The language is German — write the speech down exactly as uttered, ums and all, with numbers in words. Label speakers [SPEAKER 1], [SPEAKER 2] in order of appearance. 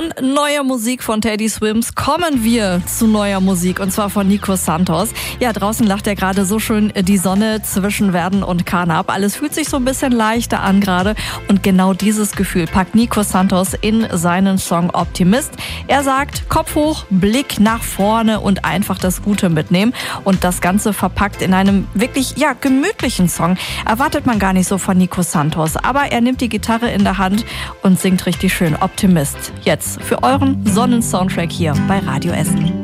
[SPEAKER 1] Von neuer Musik von Teddy Swims kommen wir zu neuer Musik, und zwar von Nico Santos. Ja, draußen lacht ja gerade so schön die Sonne zwischen Werden und Carnap. Alles fühlt sich so ein bisschen leichter an gerade, und genau dieses Gefühl packt Nico Santos in seinen Song Optimist. Er sagt, Kopf hoch, Blick nach vorne und einfach das Gute mitnehmen, und das Ganze verpackt in einem wirklich ja gemütlichen Song. Erwartet man gar nicht so von Nico Santos, aber er nimmt die Gitarre in der Hand und singt richtig schön Optimist. Jetzt für euren Sonnensoundtrack hier bei Radio Essen.